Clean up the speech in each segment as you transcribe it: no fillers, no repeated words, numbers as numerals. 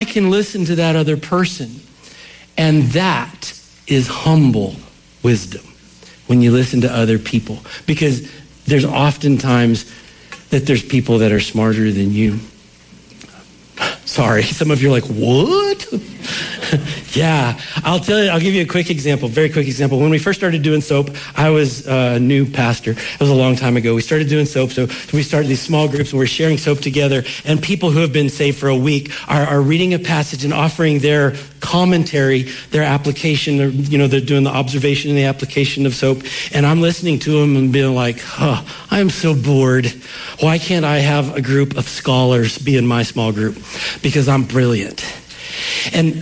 can listen to that other person. And that is humble wisdom when you listen to other people. Because there's oftentimes that there's people that are smarter than you. Sorry, some of you are like, what? Yeah, I'll give you a quick example, very quick example. When we first started doing soap, I was a new pastor. It was a long time ago. We started doing soap, so we started these small groups, and we're sharing soap together, and people who have been saved for a week are reading a passage and offering their commentary, their application. They're doing the observation and the application of soap, and I'm listening to them and being like, I am so bored. Why can't I have a group of scholars be in my small group? Because I'm brilliant. And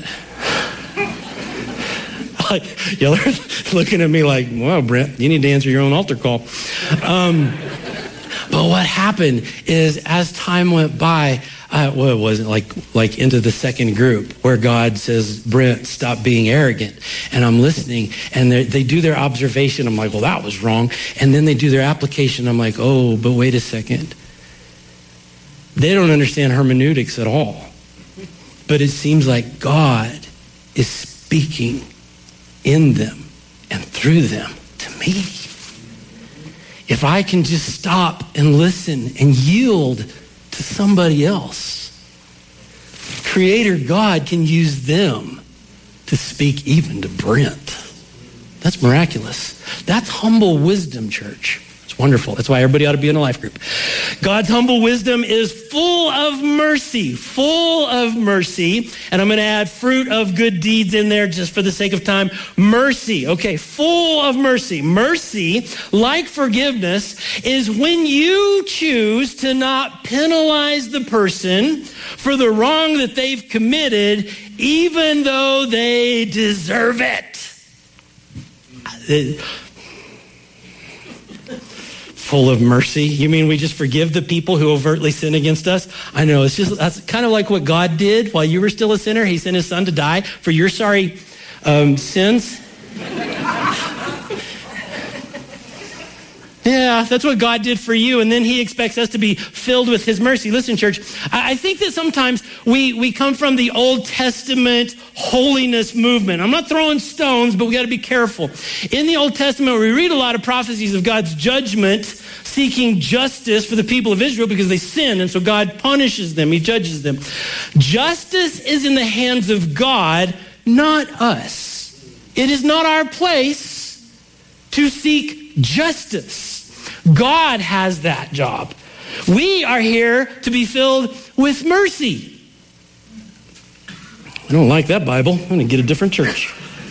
y'all are looking at me like, well, Brent, you need to answer your own altar call. But what happened is as time went by, it wasn't like into the second group where God says, Brent, stop being arrogant. And I'm listening, and they do their observation. I'm like, well, that was wrong. And then they do their application. I'm like, oh, but wait a second. They don't understand hermeneutics at all. But it seems like God is speaking in them and through them to me. If I can just stop and listen and yield to somebody else, Creator God can use them to speak even to Brent. That's miraculous. That's humble wisdom, church. It's wonderful. That's why everybody ought to be in a life group. God's humble wisdom is full of mercy, and I'm going to add fruit of good deeds in there just for the sake of time. Mercy, okay, full of mercy. Mercy, like forgiveness, is when you choose to not penalize the person for the wrong that they've committed, even though they deserve it. Full of mercy. You mean we just forgive the people who overtly sin against us? I know, that's kind of like what God did while you were still a sinner. He sent his son to die for your sorry sins. Yeah, that's what God did for you, and then he expects us to be filled with his mercy. Listen, church, I think that sometimes we come from the Old Testament holiness movement. I'm not throwing stones, but we got to be careful. In the Old Testament, we read a lot of prophecies of God's judgment, seeking justice for the people of Israel because they sin, and so God punishes them, he judges them. Justice is in the hands of God, not us. It is not our place to seek justice. God has that job. We are here to be filled with mercy. I don't like that Bible. I'm going to get a different church.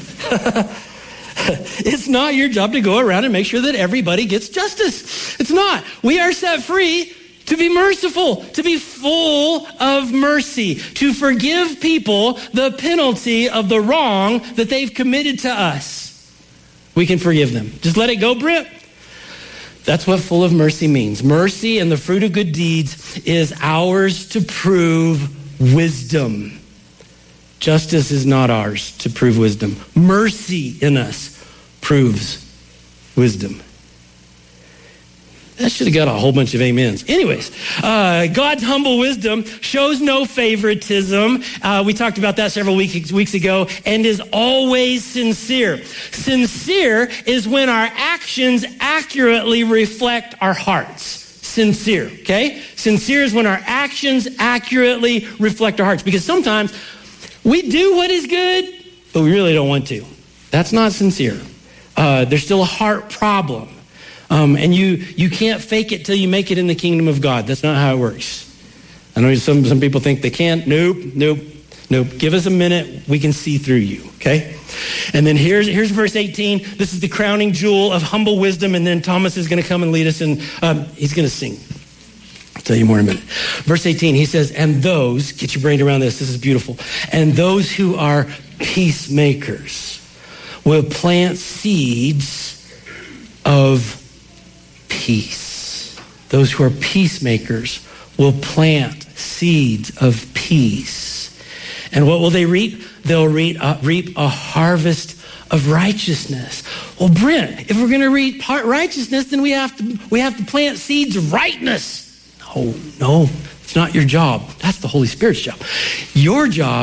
It's not your job to go around and make sure that everybody gets justice. It's not. We are set free to be merciful, to be full of mercy, to forgive people the penalty of the wrong that they've committed to us. We can forgive them. Just let it go, Brent. That's what full of mercy means. Mercy and the fruit of good deeds is ours to prove wisdom. Justice is not ours to prove wisdom. Mercy in us proves wisdom. That should have got a whole bunch of amens. Anyways, God's humble wisdom shows no favoritism. We talked about that several weeks ago, and is always sincere. Sincere is when our actions accurately reflect our hearts. Sincere, okay? Sincere is when our actions accurately reflect our hearts. Because sometimes we do what is good, but we really don't want to. That's not sincere. There's still a heart problem. And you can't fake it till you make it in the kingdom of God. That's not how it works. I know some people think they can. Nope. Give us a minute. We can see through you, okay? And then here's verse 18. This is the crowning jewel of humble wisdom. And then Thomas is going to come and lead us, and he's going to sing. I'll tell you more in a minute. Verse 18, he says, and those, get your brain around this is beautiful, and those who are peacemakers will plant seeds of peace. Those who are peacemakers will plant seeds of peace. And what will they reap? They'll reap a harvest of righteousness. Well, Brent, if we're going to reap righteousness, then we have to plant seeds of rightness. No, it's not your job. That's the Holy Spirit's job. Your job